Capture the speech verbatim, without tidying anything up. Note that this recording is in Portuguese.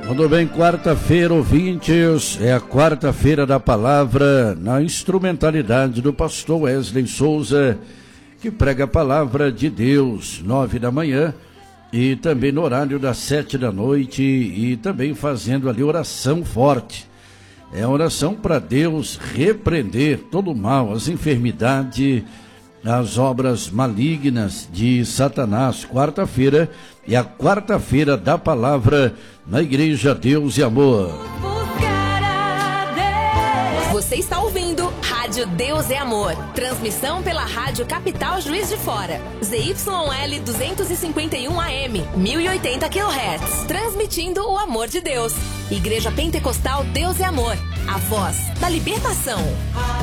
Tudo bem, quarta-feira, ouvintes, é a quarta-feira da palavra na instrumentalidade do pastor Wesley Souza, que prega a palavra de Deus, nove da manhã, e também no horário das sete da noite, e também fazendo ali oração forte. É a oração para Deus repreender todo o mal, as enfermidades, as obras malignas de Satanás. Quarta-feira é a quarta-feira da palavra na Igreja Deus e Amor. Você está ouvindo Rádio Deus é Amor. Transmissão pela Rádio Capital Juiz de Fora. Z Y L duzentos e cinquenta e um A M, mil e oitenta quilohertz. Transmitindo o amor de Deus. Igreja Pentecostal Deus é Amor. A voz da libertação.